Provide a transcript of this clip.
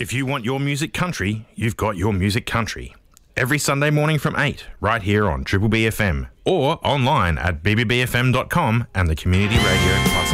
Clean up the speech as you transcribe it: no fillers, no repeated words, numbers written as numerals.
If you want your music country, you've got your music country. Every Sunday morning from 8, right here on Triple B FM, or online at bbbfm.com and the Community Radio Plus